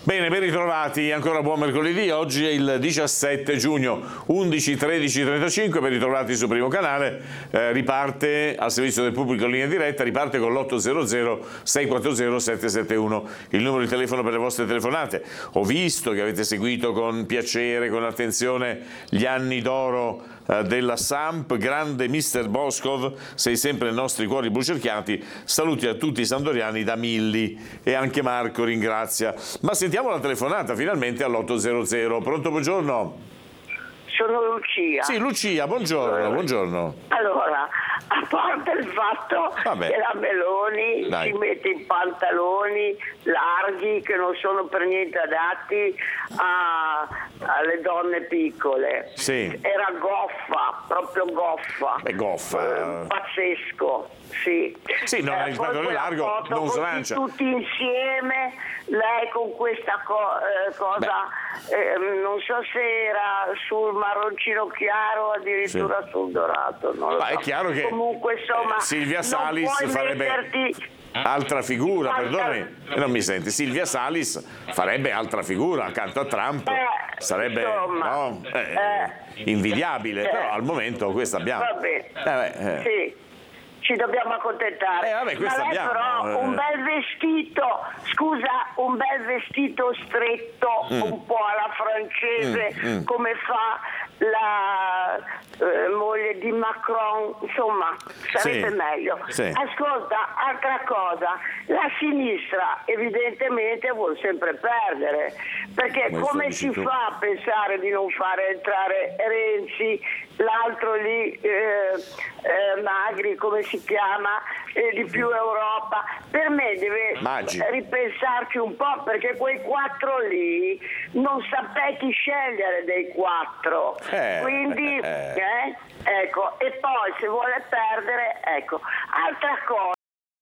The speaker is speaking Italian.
Bene, ben ritrovati, ancora buon mercoledì. Oggi è il 17 giugno, 11, 13, 35, ben ritrovati sul primo canale. Riparte al servizio del pubblico in linea diretta, riparte con l'800 640 771, il numero di telefono per le vostre telefonate. Ho visto che avete seguito con piacere, con attenzione gli anni d'oro della Samp. Grande mister Boscov, sei sempre nei nostri cuori bruciacchiati. Saluti a tutti i sandoriani da Milli, e anche Marco ringrazia. Ma sentiamo la telefonata finalmente all'800. Pronto, buongiorno? Sono Lucia. Sì, Lucia, buongiorno, buongiorno. Allora, a parte il fatto che la Meloni si mette in pantaloni larghi che non sono per niente adatti alle donne piccole. Sì. Era goffa, proprio goffa. Goffa. Pazzesco. Sì, sì, no, il pantalone largo non slancia. Tutti insieme, lei con questa cosa, non so se era sul marroncino chiaro o addirittura sul dorato. Non lo so. È chiaro che comunque, insomma, Silvia Salis farebbe altra figura, perdonami, non mi senti? Silvia Salis farebbe altra figura accanto a Trump, sarebbe invidiabile, però al momento questa abbiamo. Vabbè, sì. Ci dobbiamo accontentare. Ma lei però un bel vestito, un bel vestito stretto, un po' alla francese, come fa la moglie di Macron, insomma, sarebbe meglio. Sì. Ascolta, altra cosa, la sinistra evidentemente vuol sempre perdere, perché come si fa a pensare di non fare entrare Renzi, l'altro lì, Magri, come si chiama, di più Europa? Per me deve ripensarci un po', perché quei quattro lì non sapete scegliere dei quattro, quindi ecco, e poi se vuole perdere, ecco, altra cosa.